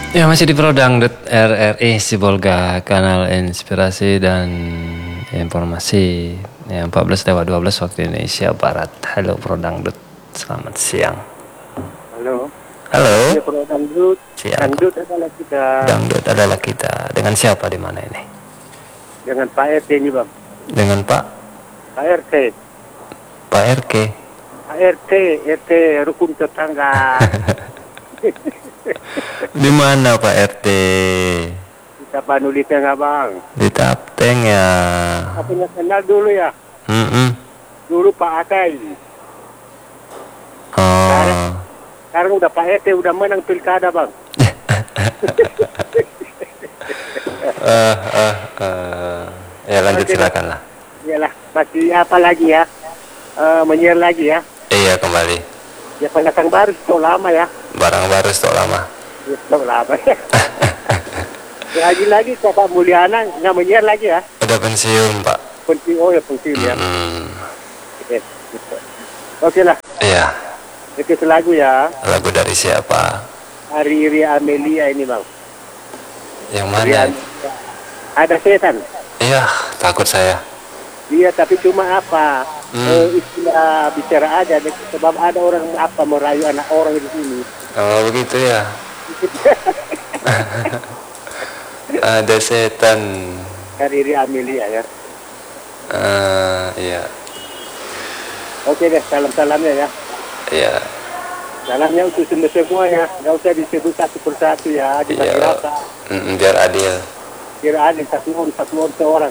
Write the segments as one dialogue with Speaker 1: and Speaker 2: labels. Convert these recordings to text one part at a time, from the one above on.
Speaker 1: Ya, masih di Pro Dangdut RRI Sibolga, kanal inspirasi dan informasi yang 14:12 waktu Indonesia Barat. Halo Pro Dangdut, selamat siang.
Speaker 2: Halo.
Speaker 1: Halo.
Speaker 2: Ya, Pro Dangdut.
Speaker 1: Siang.
Speaker 2: Dangdut adalah kita.
Speaker 1: Dangdut adalah kita. Dengan siapa di mana ini?
Speaker 2: Dengan Pak RT ini, Bang.
Speaker 1: Dengan Pak
Speaker 2: RT.
Speaker 1: Pak RK.
Speaker 2: Pak RT rukun tetangga.
Speaker 1: Di mana Pak RT?
Speaker 2: Kita Panuli Tengah, Bang.
Speaker 1: Di Tapteng ya.
Speaker 2: Aku kenal dulu ya. Dulu Pak Akai.
Speaker 1: Oh.
Speaker 2: Sekarang udah Pak RT udah menang pilkada, Bang.
Speaker 1: Ya lanjut, silakan lah.
Speaker 2: Iyalah, masih apa lagi ya? Menyiar lagi ya.
Speaker 1: Iya, kembali.
Speaker 2: Ya pendatang baru stok lama ya.
Speaker 1: Barang baru stok lama.
Speaker 2: Ya, stok lama ya. Lagi Pak Mulyana nggak menyiar lagi ya.
Speaker 1: Udah pensiun, Pak.
Speaker 2: Pensiun ya. Oke lah.
Speaker 1: Iya.
Speaker 2: Itu lagu ya.
Speaker 1: Lagu dari siapa?
Speaker 2: Riri Amelia ini, Bang.
Speaker 1: Yang mana?
Speaker 2: Ada setan.
Speaker 1: Iya, takut saya.
Speaker 2: Iya, tapi cuma apa? Istilah bicara aja, sebab ada orang merayu anak orang di sini.
Speaker 1: Oh, begitu ya. Ada setan.
Speaker 2: Riri Amelia ya.
Speaker 1: Iya.
Speaker 2: Oke deh, salam-salamnya ya.
Speaker 1: Iya.
Speaker 2: Salamnya untuk semua ya. Nggak usah disebut satu persatu ya. Dibagi rata.
Speaker 1: Biar adil.
Speaker 2: Kira ada satu orang seorang.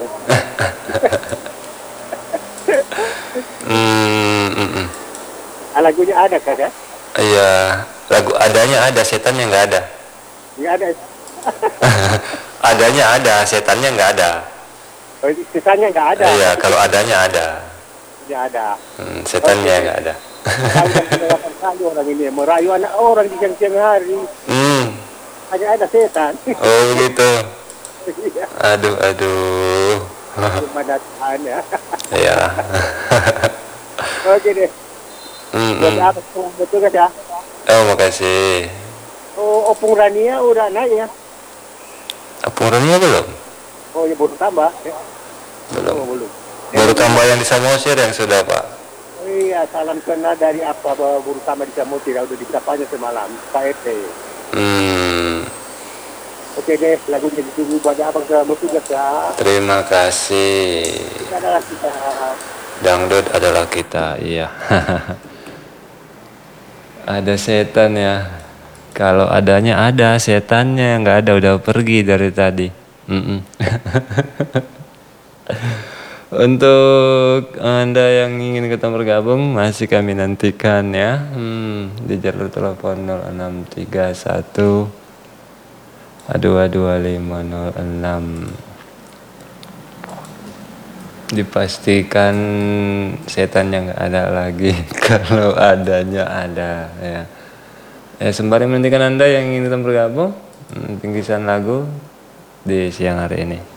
Speaker 2: Lagunya ada kan ya?
Speaker 1: Iya, lagu adanya ada, setannya nggak ada.
Speaker 2: Nggak ada.
Speaker 1: Adanya ada, setannya nggak ada.
Speaker 2: Oh, setannya nggak ada.
Speaker 1: Iya, kalau adanya ada.
Speaker 2: Nggak ada.
Speaker 1: Setannya nggak ada.
Speaker 2: Kali orang ini merayu anak orang di siang hari. Hanya ada setan.
Speaker 1: Oh begitu. Aduh.
Speaker 2: Cuma datang ya.
Speaker 1: Iya.
Speaker 2: Oke deh. Buat apa betul kan ya?
Speaker 1: Oh, makasih.
Speaker 2: Oh, Opung Rania udah naik ya?
Speaker 1: Opung Rania belum?
Speaker 2: Oh, ya baru tambah. Ya.
Speaker 1: Belum.
Speaker 2: Oh, belum.
Speaker 1: Baru tambah yang di Samosir yang sudah, Pak.
Speaker 2: Oh, iya, salam kenal dari apa baru tambah di Samosir, udah disapanya semalam, Pak RT. Oke deh, lagunya ditunggu pada abang ke Musugas ya.
Speaker 1: Terima kasih.
Speaker 2: Kita adalah kita.
Speaker 1: Dangdut adalah kita, iya. Ada setan ya. Kalau adanya ada, setannya nggak ada, udah pergi dari tadi. Untuk Anda yang ingin kita bergabung, masih kami nantikan ya. Di jalur telepon 0631 222506. Dipastikan setannya nggak ada lagi. Kalau adanya ada ya. Sembari menantikan Anda yang ingin kita bergabung, bingkisan lagu di siang hari ini.